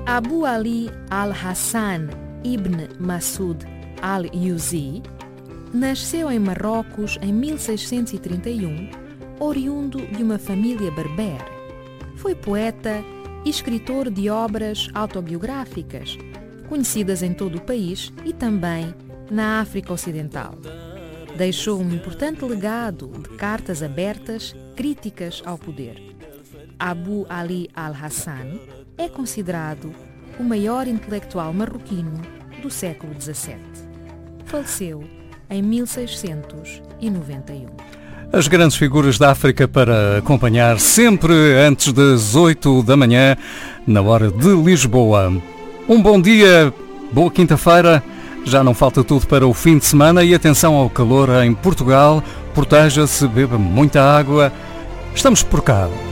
Abu Ali al-Hassan ibn Masud al-Yuzi nasceu em Marrocos em 1631, oriundo de uma família berbere. Foi poeta e escritor de obras autobiográficas, conhecidas em todo o país e também na África Ocidental. Deixou um importante legado de cartas abertas críticas ao poder. Abu Ali al-Hassan é considerado o maior intelectual marroquino do século XVII. Faleceu em 1691. As grandes figuras da África para acompanhar sempre antes das 8 da manhã, na hora de Lisboa. Um bom dia, boa quinta-feira. Já não falta tudo para o fim de semana e atenção ao calor em Portugal. Proteja-se, beba muita água. Estamos por cá.